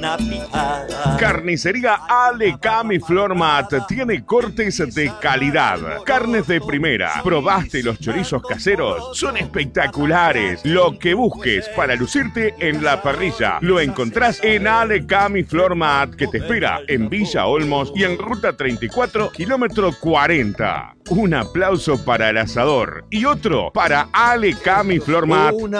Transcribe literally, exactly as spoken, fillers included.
una picada. Carnicería Alecam y Flormat tiene cortes de calidad. Carnes de primera. ¿Probaste los chorizos caseros? Son espectaculares. Lo que busques para lucirte en la parrilla lo encontrás en Alecam y Flormat, que te espera en Villa Olmos y en Ruta treinta y cuatro, kilómetro cuarenta. Un aplauso para el asador y otro para Alecam y Flormat. Una